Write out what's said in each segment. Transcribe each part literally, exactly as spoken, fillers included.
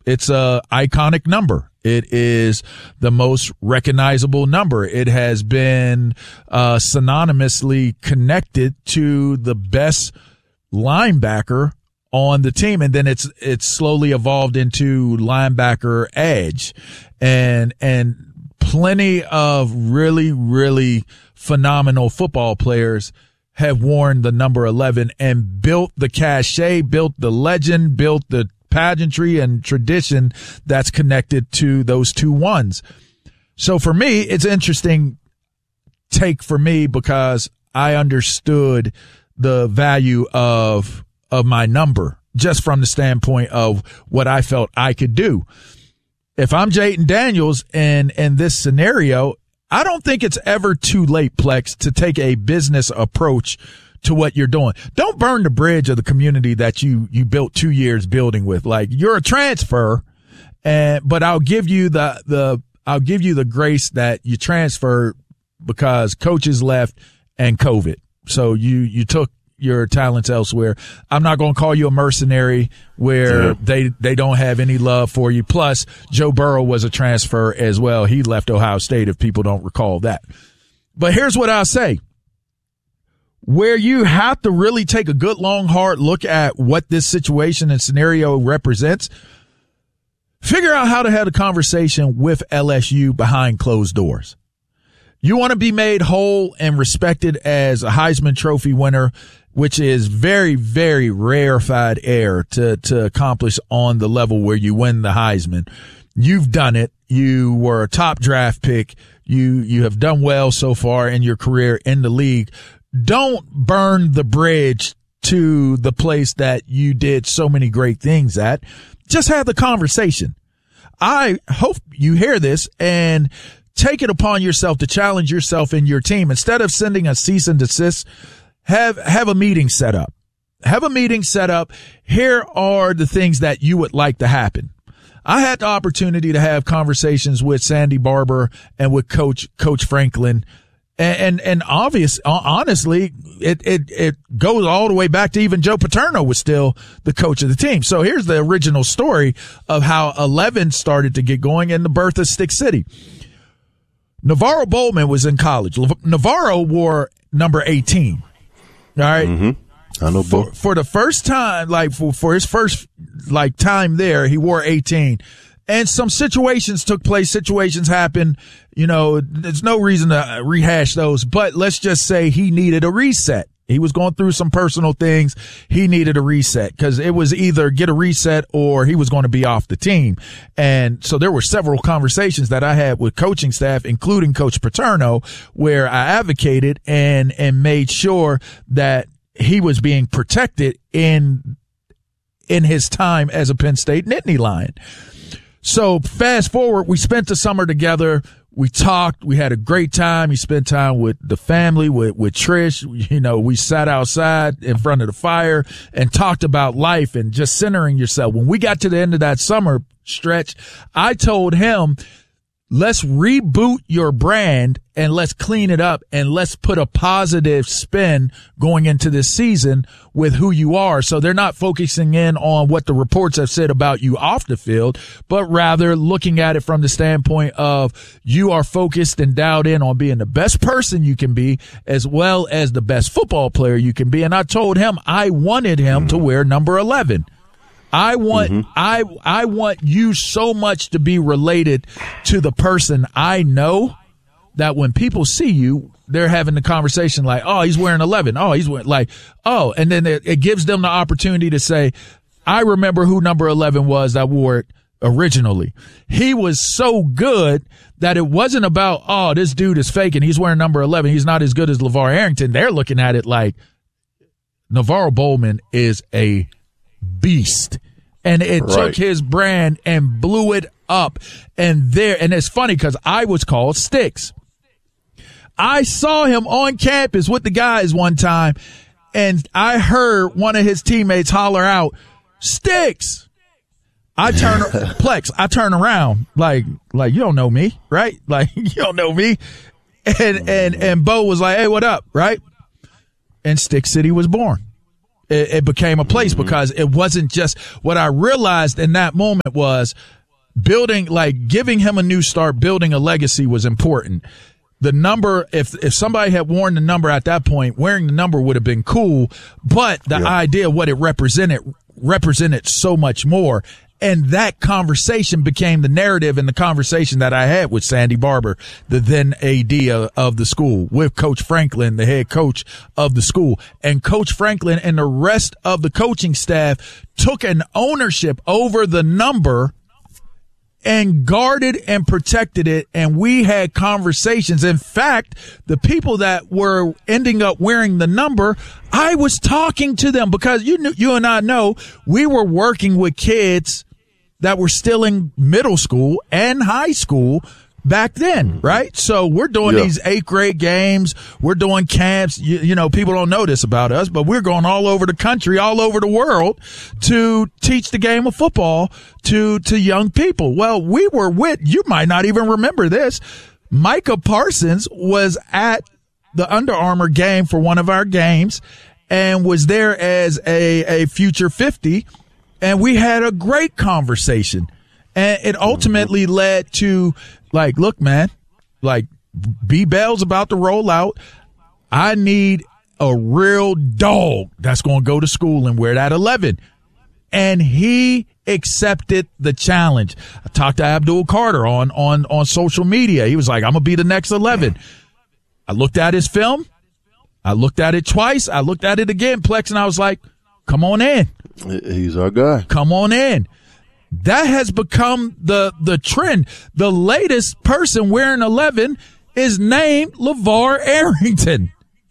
it's a iconic number. It is the most recognizable number. It has been uh, synonymously connected to the best linebacker on the team. And then it's, it's slowly evolved into linebacker edge, and, and plenty of really, really phenomenal football players have worn the number eleven and built the cachet, built the legend, built the pageantry and tradition that's connected to those two ones. So for me, it's an interesting take for me because I understood the value of, of my number just from the standpoint of what I felt I could do. If I'm Jayden Daniels in, in this scenario, I don't think it's ever too late, Plex, to take a business approach to what you're doing. Don't burn the bridge of the community that you, you built two years building with. Like, you're a transfer, and, but I'll give you the, the, I'll give you the grace that you transferred because coaches left and COVID. So you, you took your talents elsewhere. I'm not going to call you a mercenary where yeah. they, they don't have any love for you. Plus, Joe Burrow was a transfer as well. He left Ohio State, if people don't recall that. But here's what I'll say. Where you have to really take a good, long, hard look at what this situation and scenario represents, figure out how to have a conversation with L S U behind closed doors. You want to be made whole and respected as a Heisman Trophy winner, which is very, very rarefied air to, to accomplish on the level where you win the Heisman. You've done it. You were a top draft pick. You, you have done well so far in your career in the league. Don't burn the bridge to the place that you did so many great things at. Just have the conversation. I hope you hear this and take it upon yourself to challenge yourself and your team. Instead of sending a cease and desist, have, have a meeting set up. Have a meeting set up. Here are the things that you would like to happen. I had the opportunity to have conversations with Sandy Barber and with Coach, Coach Franklin. And, and, and obvious, honestly, it, it, it goes all the way back to even Joe Paterno was still the coach of the team. So here's the original story of how eleven started to get going and the birth of Stick City. Navarro Bowman was in college. Navarro wore number eighteen. All right. Mm-hmm. I know for, for the first time, like for, for his first like time there, he wore eighteen. And some situations took place. Situations happened. You know, there's no reason to rehash those, but let's just say he needed a reset. He was going through some personal things. He needed a reset because it was either get a reset or he was going to be off the team. And so there were several conversations that I had with coaching staff, including Coach Paterno, where I advocated and, and made sure that he was being protected in, in his time as a Penn State Nittany Lion. So fast forward, we spent the summer together. We talked. We had a great time. He spent time with the family, with, with Trish. You know, we sat outside in front of the fire and talked about life and just centering yourself. When we got to the end of that summer stretch, I told him, let's reboot your brand and let's clean it up and let's put a positive spin going into this season with who you are. So they're not focusing in on what the reports have said about you off the field, but rather looking at it from the standpoint of you are focused and dialed in on being the best person you can be as well as the best football player you can be. And I told him I wanted him mm-hmm. to wear number eleven. I want, mm-hmm. I, I want you so much to be related to the person I know that when people see you, they're having the conversation like, oh, he's wearing eleven. Oh, he's wearing like, oh, and then it, it gives them the opportunity to say, I remember who number eleven was that wore it originally. He was so good that it wasn't about, oh, this dude is faking. He's wearing number eleven. He's not as good as LeVar Arrington. They're looking at it like Navarro Bowman is a beast. And it right. took his brand and blew it up. And there, and it's funny because I was called Sticks. I saw him on campus with the guys one time, and I heard one of his teammates holler out, Sticks. I turn, Plex, I turn around like, like, you don't know me, right? Like, you don't know me. And, and, and Bo was like, hey, what up? Right? And Stick City was born. It, it became a place mm-hmm. because it wasn't just what I realized in that moment was building, like giving him a new start, building a legacy was important. The number, if if somebody had worn the number at that point, wearing the number would have been cool, but the yeah. idea of what it represented represented so much more. And that conversation became the narrative and the conversation that I had with Sandy Barber, the then A D of, of the school, with Coach Franklin, the head coach of the school. And Coach Franklin and the rest of the coaching staff took an ownership over the number and guarded and protected it, and we had conversations. In fact, the people that were ending up wearing the number, I was talking to them because you knew, you and I know we were working with kids that were still in middle school and high school back then, right? So we're doing yeah. these eighth grade games. We're doing camps. You, you know, people don't know this about us, but we're going all over the country, all over the world to teach the game of football to, to young people. Well, we were with, you might not even remember this. Micah Parsons was at the Under Armour game for one of our games and was there as a, a future fifty. And we had a great conversation. And it ultimately led to, like, look, man, like, B Bell's about to roll out. I need a real dog that's going to go to school and wear that eleven. And he accepted the challenge. I talked to Abdul Carter on, on, on social media. He was like, I'm going to be the next eleven. I looked at his film. I looked at it twice. I looked at it again, Plex, and I was like, come on in. He's our guy. Come on in. That has become the, the trend. The latest person wearing eleven is named LeVar Arrington.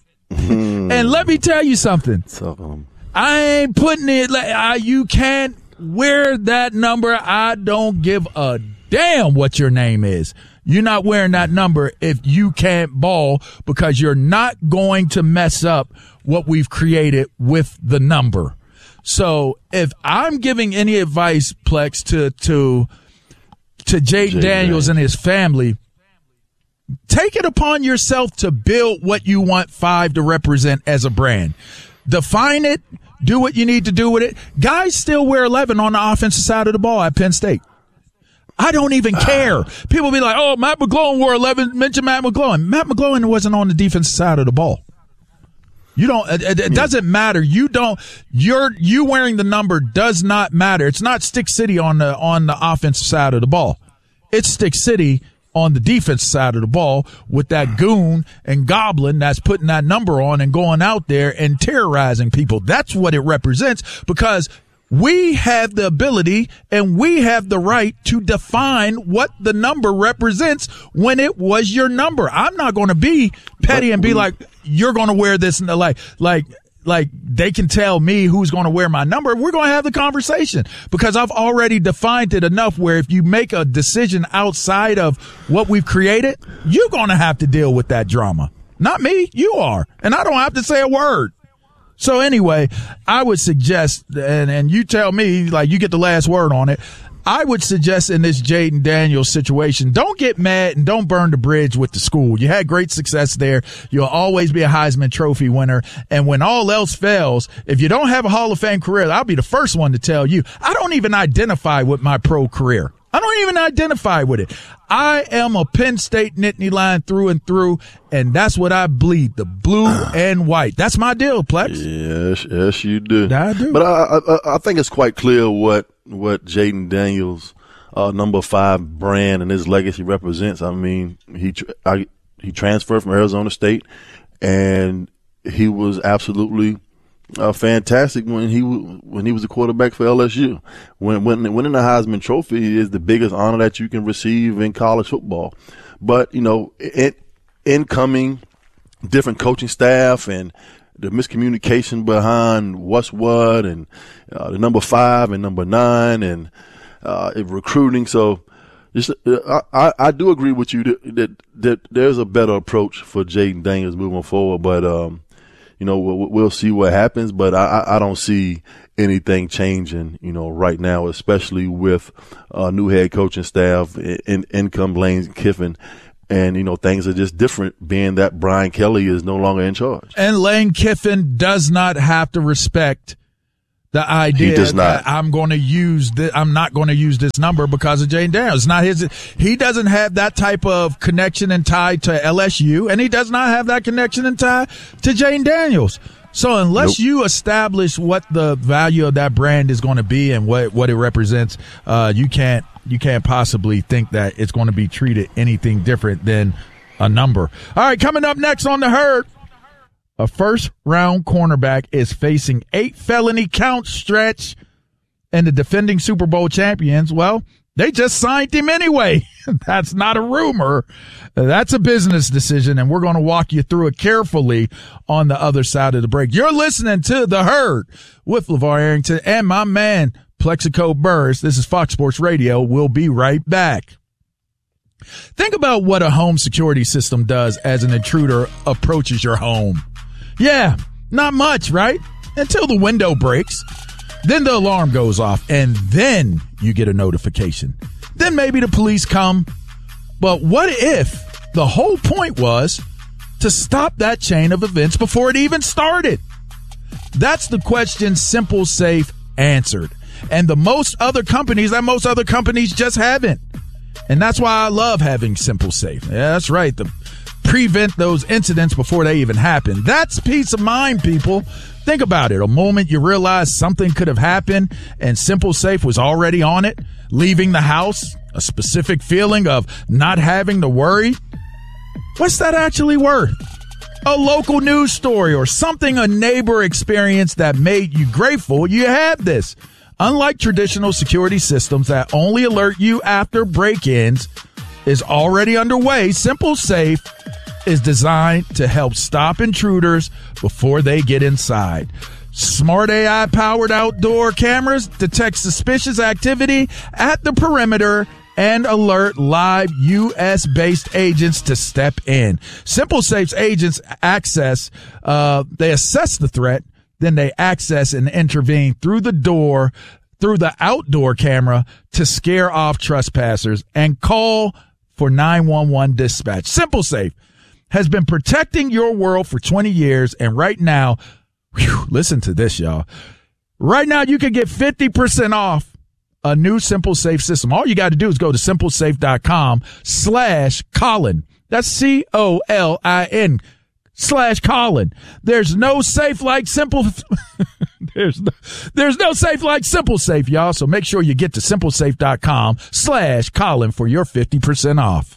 And let me tell you something. So, um, I ain't putting it like uh, you can't wear that number. I don't give a damn what your name is. You're not wearing that number if you can't ball, because you're not going to mess up what we've created with the number. So if I'm giving any advice, Plex, to to to Jayden Daniels and his family, take it upon yourself to build what you want five to represent as a brand. Define it. Do what you need to do with it. Guys still wear eleven on the offensive side of the ball at Penn State. I don't even care. People be like, oh, Matt McGloin wore eleven. Mention Matt McGloin. Matt McGloin wasn't on the defensive side of the ball. You don't, it, it doesn't matter. You don't, you're, you wearing the number does not matter. It's not Stick City on the, on the offensive side of the ball. It's Stick City on the defensive side of the ball with that goon and goblin that's putting that number on and going out there and terrorizing people. That's what it represents, because we have the ability and we have the right to define what the number represents when it was your number. I'm not going to be petty and be like, you're going to wear this, and like, like, like they can tell me who's going to wear my number. We're going to have the conversation, because I've already defined it enough where if you make a decision outside of what we've created, you're going to have to deal with that drama. Not me. You are. And I don't have to say a word. So anyway, I would suggest, and, and you tell me, like, you get the last word on it. I would suggest in this Jayden Daniels situation, don't get mad and don't burn the bridge with the school. You had great success there. You'll always be a Heisman Trophy winner. And when all else fails, if you don't have a Hall of Fame career, I'll be the first one to tell you, I don't even identify with my pro career. I don't even identify with it. I am a Penn State Nittany Lion through and through, and that's what I bleed, the blue and white. That's my deal, Plex. Yes, yes, you do. I do. But I, I, I think it's quite clear what what Jayden Daniels, uh, number five brand and his legacy represents. I mean, he I, he transferred from Arizona State, and he was absolutely Uh, fantastic when he when he was the quarterback for L S U. When, when winning the Heisman Trophy is the biggest honor that you can receive in college football. But you know, it, incoming different coaching staff and the miscommunication behind what's what, and uh, the number five and number nine, and uh, recruiting. So, just, uh, I I do agree with you that, that that there's a better approach for Jayden Daniels moving forward, but um. You know, we'll, we'll see what happens, but I, I don't see anything changing, you know, right now, especially with uh, new head coaching staff, in, income Lane Kiffin, And, you know, things are just different being that Brian Kelly is no longer in charge. And Lane Kiffin does not have to respect the idea he does that not. I'm going to use this, I'm not going to use this number because of Jayden Daniels. It's not his. He doesn't have that type of connection and tie to L S U, and he does not have that connection and tie to Jayden Daniels. So unless nope. you establish what the value of that brand is going to be and what, what it represents, uh, you can't you can't possibly think that it's going to be treated anything different than a number. All right, coming up next on The Herd, a first-round cornerback is facing eight felony count stretch, and the defending Super Bowl champions, well, they just signed him anyway. That's not a rumor. That's a business decision, and we're going to walk you through it carefully on the other side of the break. You're listening to The Herd with LeVar Arrington and my man, Plexico Burris. This is Fox Sports Radio. We'll be right back. Think about what a home security system does as an intruder approaches your home. Yeah, not much, right? Until the window breaks. Then the alarm goes off, and then you get a notification. Then maybe the police come. But what if the whole point was to stop that chain of events before it even started? That's the question Simple Safe answered. And the most other companies, that most other companies just haven't. And that's why I love having Simple Safe. Yeah, that's right. The prevent those incidents before they even happen. That's peace of mind, people. Think about it. A moment you realize something could have happened and Simple Safe was already on it, leaving the house, a specific feeling of not having to worry. What's that actually worth? A local news story or something a neighbor experienced that made you grateful you had this. Unlike traditional security systems that only alert you after break-ins is already underway, Simple Safe is designed to help stop intruders before they get inside. Smart A I-powered outdoor cameras detect suspicious activity at the perimeter and alert live U S-based agents to step in. Simple Safe's agents access, uh, they assess the threat, then they access and intervene through the door, through the outdoor camera to scare off trespassers and call for nine one one dispatch. Simple Safe has been protecting your world for twenty years, and right now, whew, listen to this, y'all. Right now, you can get fifty percent off a new Simple Safe system. All you got to do is go to simplesafe.com slash Colin. That's C O L I N slash Colin. There's no safe like Simple. there's no, there's no safe like Simple Safe, y'all. So make sure you get to simplesafe.com slash Colin for your fifty percent off.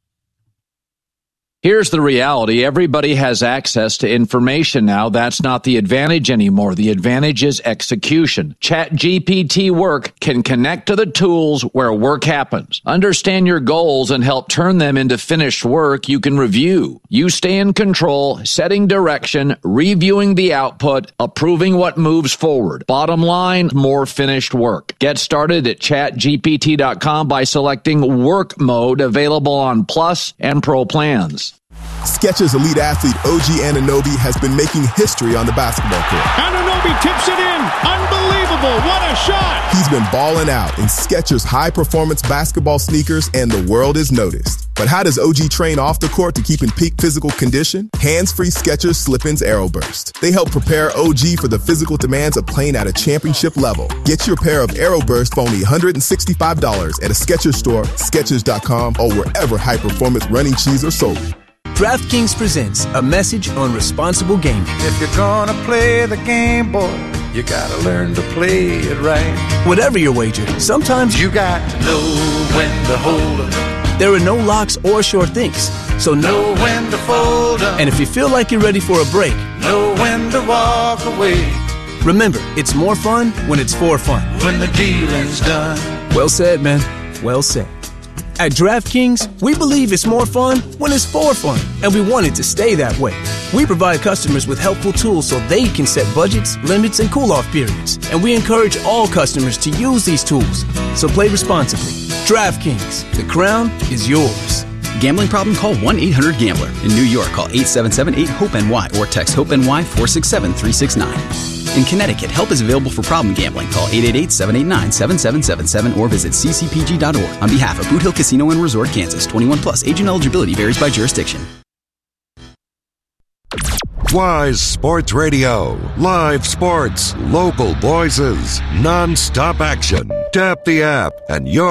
Here's the reality. Everybody has access to information now. That's not the advantage anymore. The advantage is execution. ChatGPT Work can connect to the tools where work happens. Understand your goals and help turn them into finished work you can review. You stay in control, setting direction, reviewing the output, approving what moves forward. Bottom line, more finished work. Get started at chat G P T dot com by selecting Work Mode, available on Plus and Pro plans. Skechers elite athlete O G Anunoby has been making history on the basketball court. Anunoby tips it in. Unbelievable. What a shot. He's been balling out in Skechers high-performance basketball sneakers, and the world is noticed. But how does O G train off the court to keep in peak physical condition? Hands-free Skechers Slip-ins Aeroburst. They help prepare O G for the physical demands of playing at a championship level. Get your pair of Aeroburst for only one hundred sixty-five dollars at a Skechers store, Skechers dot com, or wherever high-performance running shoes are sold. DraftKings presents a message on responsible gaming. If you're gonna play the game, boy, you gotta learn to play it right. Whatever your wager, sometimes you got to know when to hold 'em. There are no locks or sure things, so know when to fold 'em. And if you feel like you're ready for a break, know when to walk away. Remember, it's more fun when it's for fun. When the dealing's done. Well said, man. Well said. At DraftKings, we believe it's more fun when it's for fun, and we want it to stay that way. We provide customers with helpful tools so they can set budgets, limits, and cool-off periods, and we encourage all customers to use these tools. So play responsibly. DraftKings, the crown is yours. Gambling problem? Call one eight hundred gambler. In New York, call eight seven seven eight hope N Y or text HOPE-N Y four six seven three six nine. In Connecticut, help is available for problem gambling. Call eight eight eight, seven eight nine, seven seven seven seven or visit c c p g dot org. On behalf of Boot Hill Casino and Resort, Kansas, twenty-one plus, age and eligibility varies by jurisdiction. Wise Sports Radio. Live sports, local voices, non-stop action. Tap the app and you're